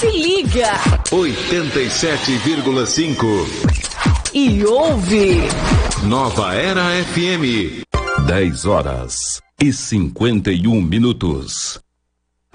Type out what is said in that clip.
Se liga. 87,5. E ouve. Nova Era FM. 10 horas e 51 minutos.